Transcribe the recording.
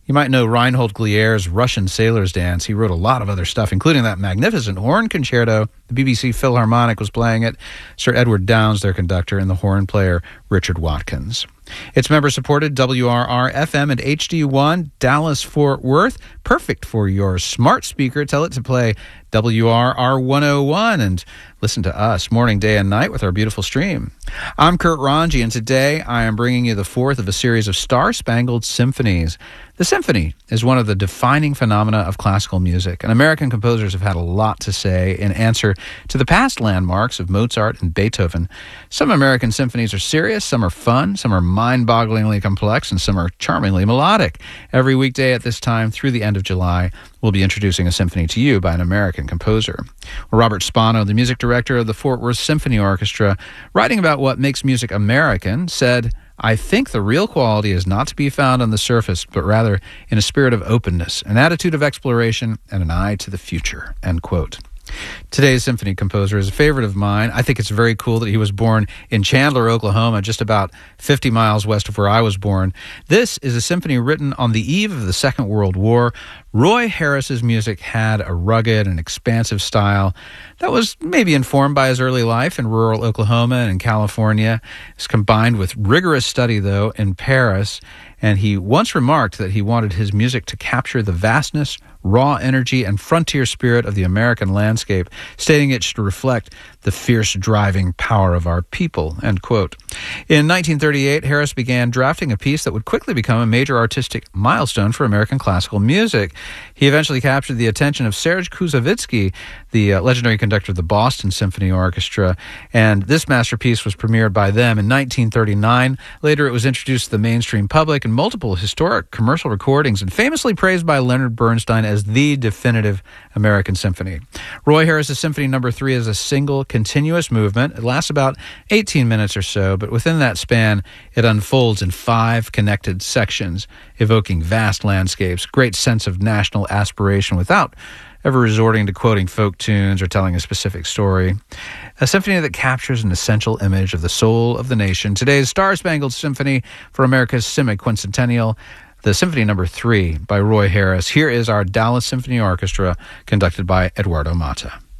You might know Reinhold Glier's Russian Sailor's Dance. He wrote a lot of other stuff, including that magnificent horn concerto. The BBC Philharmonic was playing it. Sir Edward Downes, their conductor, and the horn player Richard Watkins. It's member-supported WRR-FM and HD1, Dallas-Fort Worth. Perfect for your smart speaker. Tell it to play WRR 101 and listen to us morning, day, and night with our beautiful stream. I'm Kurt Ranji, and today I am bringing you the fourth of a series of Star-Spangled Symphonies. The symphony is one of the defining phenomena of classical music, and American composers have had a lot to say in answer to the past landmarks of Mozart and Beethoven. Some American symphonies are serious, some are fun, some are mind-bogglingly complex, and some are charmingly melodic. Every weekday at this time through the end of July, we'll be introducing a symphony to you by an American composer. Well, Robert Spano, the music director of the Fort Worth Symphony Orchestra, writing about what makes music American, said, "I think the real quality is not to be found on the surface, but rather in a spirit of openness, an attitude of exploration, and an eye to the future," end quote. Today's symphony composer is a favorite of mine. I think it's very cool that he was born in Chandler, Oklahoma, just about 50 miles west of where I was born. This is a symphony written on the eve of the Second World War. Roy Harris's music had a rugged and expansive style that was maybe informed by his early life in rural Oklahoma and in California. It's combined with rigorous study, though, in Paris. And he once remarked that he wanted his music to capture the vastness, raw energy, and frontier spirit of the American landscape, stating it should reflect the fierce driving power of our people, end quote. In 1938, Harris began drafting a piece that would quickly become a major artistic milestone for American classical music. He eventually captured the attention of Serge Koussevitzky, the legendary conductor of the Boston Symphony Orchestra, and this masterpiece was premiered by them in 1939. Later, it was introduced to the mainstream public in multiple historic commercial recordings and famously praised by Leonard Bernstein as the definitive American symphony. Roy Harris's Symphony No. 3 is a single, continuous movement. It lasts about 18 minutes or so, but within that span, it unfolds in 5 connected sections, evoking vast landscapes, great sense of national aspiration without ever resorting to quoting folk tunes or telling a specific story. A symphony that captures an essential image of the soul of the nation. Today's Star-Spangled Symphony for America's semi-quincentennial, the Symphony No. 3 by Roy Harris. Here is our Dallas Symphony Orchestra, conducted by Eduardo Mata.